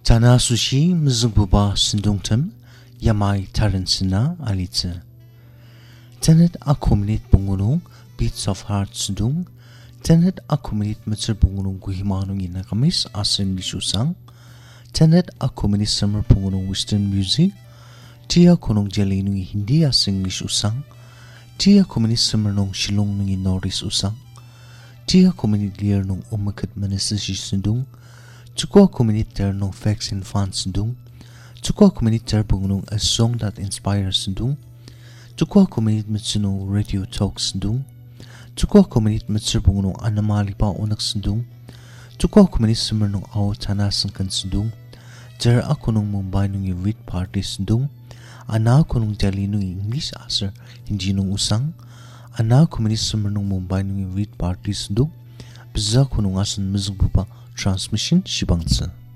Tana sushi mzungbuba sindungtem yamai taransina alitze. Tenet akuminit bungunung Beats of Heart sindung. Tenet akuminit mitzer bungunung guhimanung inakamis asing lisusang. Tenet akuminit summer bungunung Western music. Tia kunung jalinung Hindi asing lisusang. Tia akuminit summer nung shilong nung Norris usang. Tia akuminit lier nung umakat manasisi sindung. Tukwa community nung facts and fun sindung. Tukwa community bungunung a song that inspires sindung. Tukwa community mitsunung radio talk sindung. Tukwa community mitser bungunung anamali pa unak sindung. Tukwa community summer nung aw tanasang kan sindung. Jar ako nung Mumbai nung read party sindung. Ana ako nung Delhi nung English aser hindi nung usang. Ana community summer nung Mumbai nung read party sindung. Biza ko nung asan mizungbupa transmission shibangsa.